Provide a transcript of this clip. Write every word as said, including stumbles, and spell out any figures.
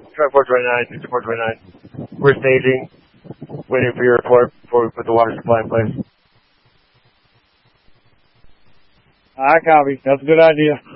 twenty-four twenty-nine, sixty-four twenty-nine. We're staging, waiting for your report before we put the water supply in place. I copy. That's a good idea.